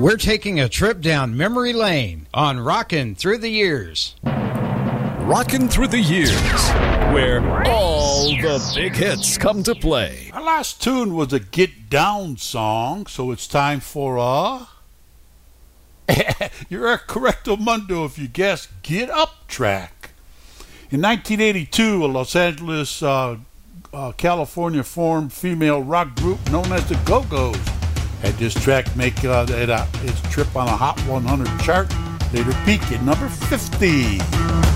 We're taking a trip down memory lane on Rockin' Through the Years. Rockin' Through the Years, where all the big hits come to play. Our last tune was a Get Down song, so it's time for a... You're a correcto mundo if you guess Get Up track. In 1982, a Los Angeles, California formed female rock group known as the Go-Go's had this track make its trip on a Hot 100 chart, later peak at number 50.